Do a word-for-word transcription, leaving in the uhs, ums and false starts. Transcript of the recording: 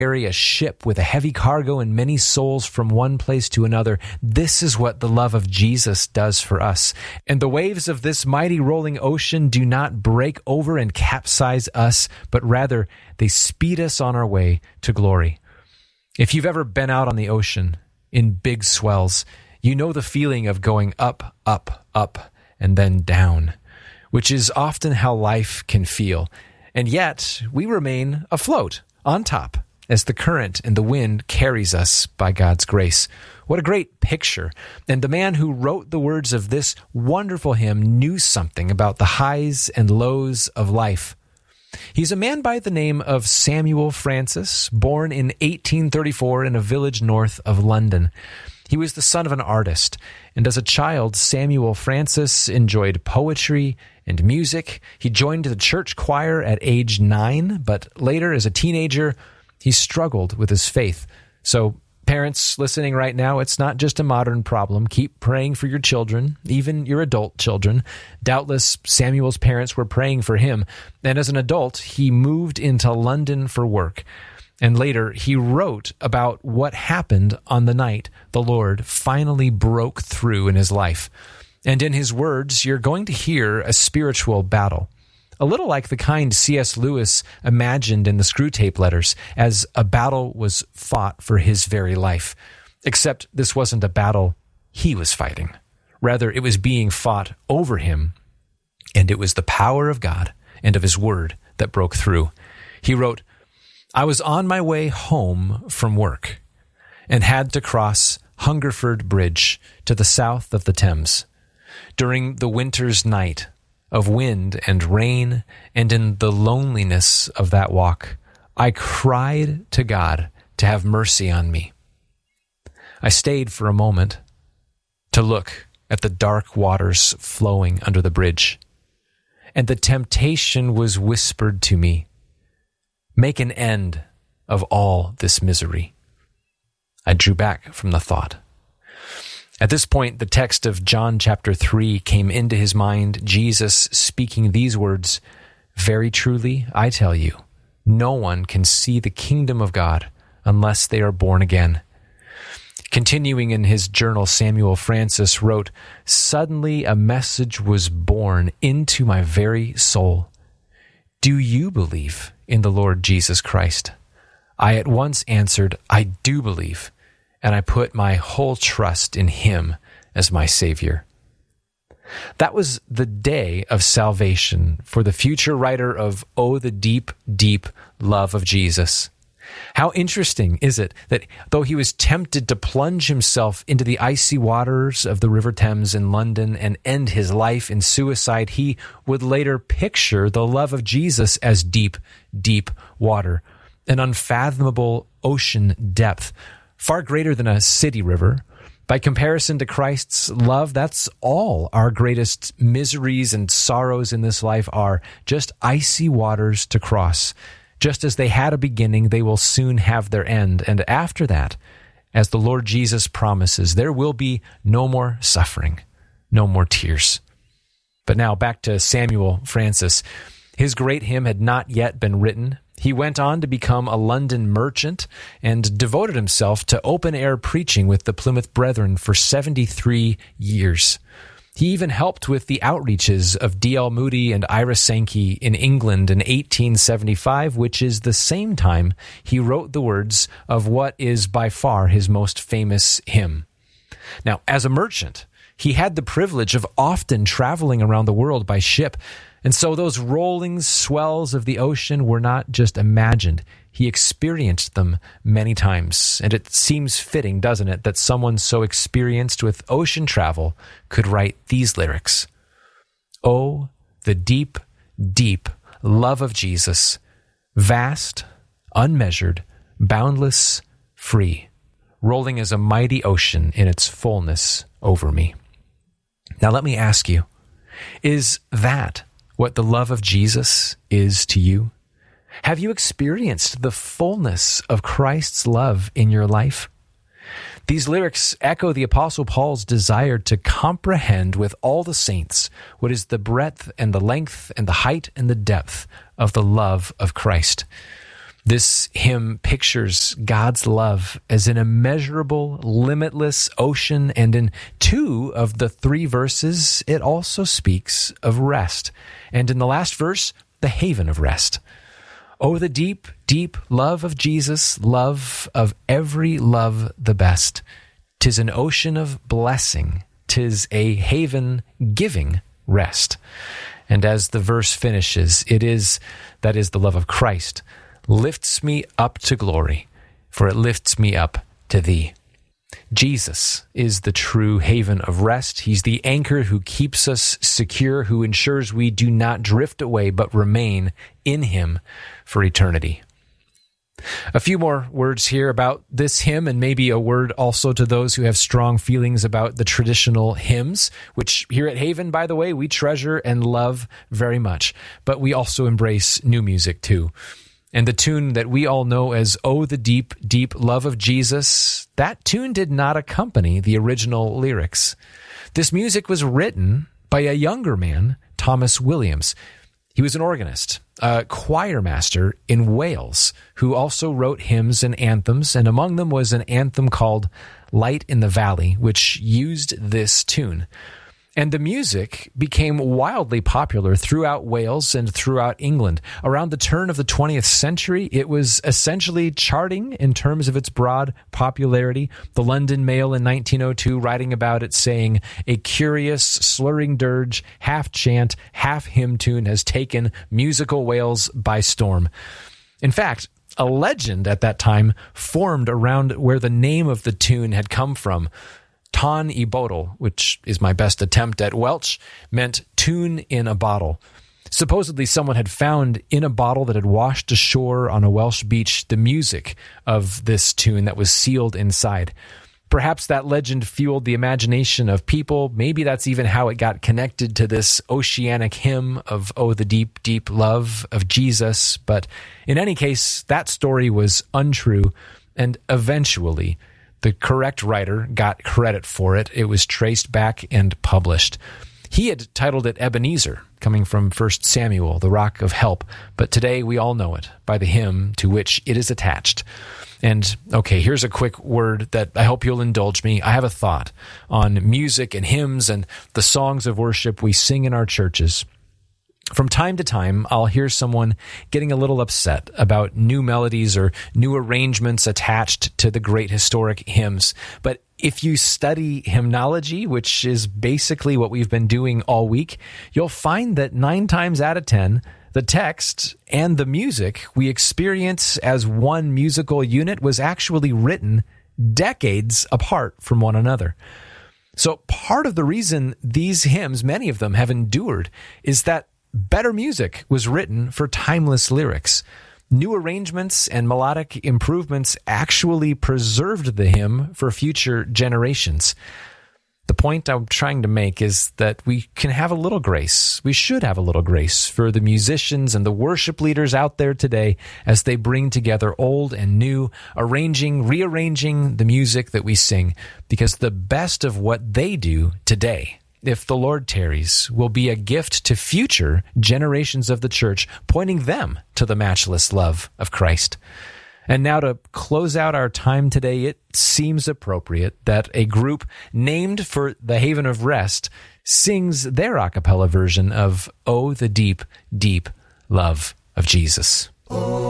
carry a ship with a heavy cargo and many souls from one place to another. This is what the love of Jesus does for us. And the waves of this mighty rolling ocean do not break over and capsize us, but rather they speed us on our way to glory. If you've ever been out on the ocean in big swells, you know the feeling of going up, up, up, and then down, which is often how life can feel. And yet, we remain afloat, on top, as the current and the wind carries us by God's grace. What a great picture. And the man who wrote the words of this wonderful hymn knew something about the highs and lows of life. He's a man by the name of Samuel Francis, born in eighteen thirty-four in a village north of London. He was the son of an artist, and as a child, Samuel Francis enjoyed poetry and music. He joined the church choir at age nine, but later, as a teenager, he struggled with his faith. So, parents listening right now, it's not just a modern problem. Keep praying for your children, even your adult children. Doubtless, Samuel's parents were praying for him, and as an adult, he moved into London for work. And later, he wrote about what happened on the night the Lord finally broke through in his life. And in his words, you're going to hear a spiritual battle, a little like the kind C S Lewis imagined in the Screwtape Letters, as a battle was fought for his very life. Except this wasn't a battle he was fighting. Rather, it was being fought over him, and it was the power of God and of his word that broke through. He wrote, "I was on my way home from work and had to cross Hungerford Bridge to the south of the Thames. During the winter's night of wind and rain, and in the loneliness of that walk, I cried to God to have mercy on me. I stayed for a moment to look at the dark waters flowing under the bridge, and the temptation was whispered to me, 'Make an end of all this misery.' I drew back from the thought." At this point, the text of John chapter three came into his mind, Jesus speaking these words, "Very truly, I tell you, no one can see the kingdom of God unless they are born again." Continuing in his journal, Samuel Francis wrote, "Suddenly a message was born into my very soul. Do you believe in the Lord Jesus Christ? I at once answered, I do believe, and I put my whole trust in him as my Savior." That was the day of salvation for the future writer of Oh, the Deep, Deep Love of Jesus. How interesting is it that though he was tempted to plunge himself into the icy waters of the River Thames in London and end his life in suicide, he would later picture the love of Jesus as deep, deep water, an unfathomable ocean depth, far greater than a city river. By comparison to Christ's love, that's all our greatest miseries and sorrows in this life are, just icy waters to cross. Just as they had a beginning, they will soon have their end. And after that, as the Lord Jesus promises, there will be no more suffering, no more tears. But now back to Samuel Francis. His great hymn had not yet been written. He went on to become a London merchant and devoted himself to open-air preaching with the Plymouth Brethren for seventy-three years. He even helped with the outreaches of D L Moody and Ira Sankey in England in eighteen seventy-five, which is the same time he wrote the words of what is by far his most famous hymn. Now, as a merchant, he had the privilege of often traveling around the world by ship, and so those rolling swells of the ocean were not just imagined. He experienced them many times, and it seems fitting, doesn't it, that someone so experienced with ocean travel could write these lyrics. Oh, the deep, deep love of Jesus, vast, unmeasured, boundless, free, rolling as a mighty ocean in its fullness over me. Now let me ask you, is that what the love of Jesus is to you? Have you experienced the fullness of Christ's love in your life? These lyrics echo the Apostle Paul's desire to comprehend with all the saints what is the breadth and the length and the height and the depth of the love of Christ. This hymn pictures God's love as an immeasurable, limitless ocean, and in two of the three verses, it also speaks of rest. And in the last verse, the haven of rest. Oh, the deep, deep love of Jesus, love of every love the best. 'Tis an ocean of blessing, 'tis a haven giving rest. And as the verse finishes, it is, that is the love of Christ, lifts me up to glory, for it lifts me up to thee. Jesus is the true haven of rest. He's the anchor who keeps us secure, who ensures we do not drift away, but remain in him for eternity. A few more words here about this hymn, and maybe a word also to those who have strong feelings about the traditional hymns, which here at Haven, by the way, we treasure and love very much, but we also embrace new music too. And the tune that we all know as Oh, the Deep, Deep Love of Jesus, that tune did not accompany the original lyrics. This music was written by a younger man, Thomas Williams. He was an organist, a choir master in Wales, who also wrote hymns and anthems, and among them was an anthem called Light in the Valley, which used this tune. And the music became wildly popular throughout Wales and throughout England. Around the turn of the twentieth century, it was essentially charting in terms of its broad popularity. The London Mail in nineteen oh two writing about it saying, a curious, slurring dirge, half chant, half hymn tune has taken musical Wales by storm. In fact, a legend at that time formed around where the name of the tune had come from. Ton y Bodl, which is my best attempt at Welsh, meant tune in a bottle. Supposedly someone had found in a bottle that had washed ashore on a Welsh beach the music of this tune that was sealed inside. Perhaps that legend fueled the imagination of people. Maybe that's even how it got connected to this oceanic hymn of Oh, the deep, deep love of Jesus. But in any case, that story was untrue, and eventually the correct writer got credit for it. It was traced back and published. He had titled it Ebenezer, coming from First Samuel, the rock of help, but today we all know it by the hymn to which it is attached. And, okay, here's a quick word that I hope you'll indulge me. I have a thought on music and hymns and the songs of worship we sing in our churches. From time to time, I'll hear someone getting a little upset about new melodies or new arrangements attached to the great historic hymns. But if you study hymnology, which is basically what we've been doing all week, you'll find that nine times out of ten, the text and the music we experience as one musical unit was actually written decades apart from one another. So part of the reason these hymns, many of them, have endured is that better music was written for timeless lyrics. New arrangements and melodic improvements actually preserved the hymn for future generations. The point I'm trying to make is that we can have a little grace. We should have a little grace for the musicians and the worship leaders out there today as they bring together old and new, arranging, rearranging the music that we sing, because the best of what they do today, if the Lord tarries, will be a gift to future generations of the church, pointing them to the matchless love of Christ. And now to close out our time today, it seems appropriate that a group named for the Haven of Rest sings their a cappella version of Oh, the Deep, Deep Love of Jesus.